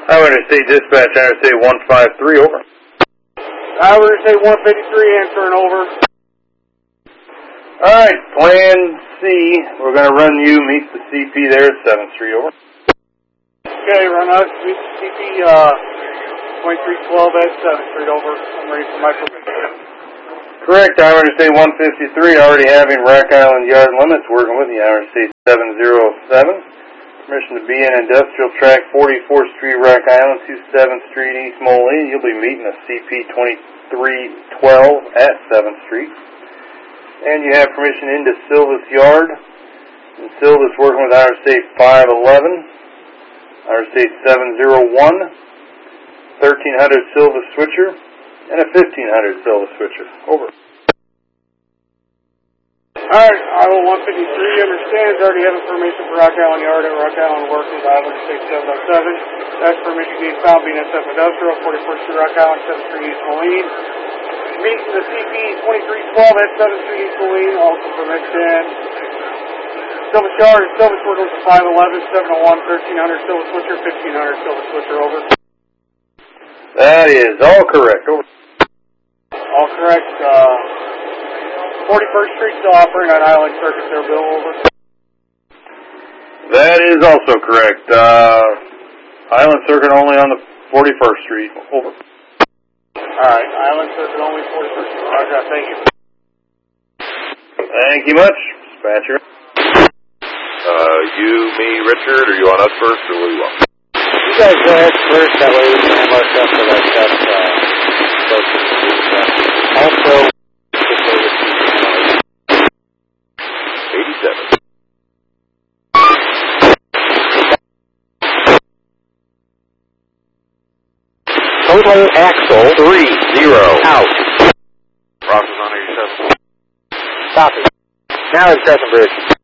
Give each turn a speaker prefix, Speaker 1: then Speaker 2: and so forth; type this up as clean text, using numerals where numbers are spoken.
Speaker 1: Highway Interstate Dispatch, Highway Interstate 153, over.
Speaker 2: Highway Interstate 153, answering over.
Speaker 1: Alright, Plan C, we're going to run you, meet the CP there at 7th Street, over.
Speaker 2: Okay, run us, meet the CP, 2312 at 7th Street, over. I'm ready for my permission.
Speaker 1: Correct, Highway Interstate 153, already having Rock Island Yard Limits, working with you, Highway Interstate 707. Permission to be in Industrial Track 44th Street, Rock Island, to 7th Street, East Moline. You'll be meeting a CP 2312 at 7th Street. And you have permission into Silvis Yard. And Silvis working with Highway Interstate 511, Highway Interstate 701, 1300 Silvis Switcher, and a 1500 Silvis Switcher. Over.
Speaker 2: Alright, Iowa 153 understands, already have information for Rock Island Yard at Rock Island working with Iowa Interstate 707. That's permission being found being SF Industrial, 44th Street, Rock Island, 7th Street, East Moline. Meeting the CP 2312 at 7th Street, East Moline, also permission. Silvis Yard and Silvis working with the 511, 701, 1300 Silvis Switcher, 1500 Silvis Switcher, over.
Speaker 1: That is all correct, over.
Speaker 2: All correct, 41st Street still operating on Island Circuit there, Bill, over.
Speaker 1: That is also correct. Island Circuit only on the 41st Street, over.
Speaker 2: Alright, Island Circuit only 41st Street. Roger, thank you.
Speaker 1: Thank you much, dispatcher.
Speaker 3: You, me, Richard, or you want us first, or what do you want?
Speaker 4: You guys go ahead first, that way we can have our stuff for that stuff. Also,
Speaker 3: 87.
Speaker 4: total axle 30 out.
Speaker 3: Ross is on 87.
Speaker 4: Copy. Now it's Crescent Bridge.